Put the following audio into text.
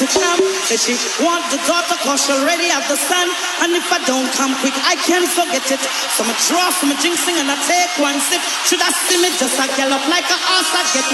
to come. Said she want the daughter cause she already have the son. And if I don't come quick, I can't forget it. So I draw from a jinxing and I take one sip. Should I see me just a gallop like a horse I get